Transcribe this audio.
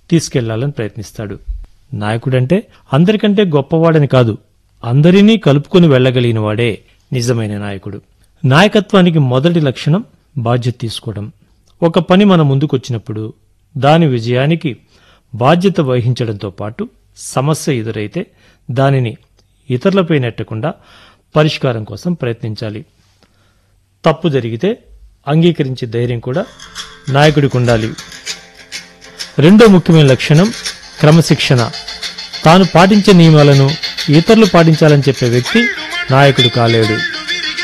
తీసుకెళ్లాలని ప్రయత్నిస్తాడు. నాయకుడంటే అందరికంటే గొప్పవాడని కాదు, అందరినీ కలుపుకొని వెళ్లగలిగిన వాడే నిజమైన నాయకుడు. నాయకత్వానికి మొదటి లక్షణం బాధ్యత తీసుకోవడం. ఒక పని మన ముందుకొచ్చినప్పుడు దాని విజయానికి బాధ్యత వహించడంతో పాటు సమస్య ఎదురైతే దానిని ఇతరులపై నెట్టకుండా పరిష్కారం కోసం ప్రయత్నించాలి. తప్పు జరిగితే అంగీకరించే ధైర్యం కూడా నాయకుడికి ఉండాలి. రెండో ముఖ్యమైన లక్షణం క్రమశిక్షణ. తాను పాటించే నియమాలను ఇతరులు పాటించాలని చెప్పే వ్యక్తి నాయకుడు కాలేడు.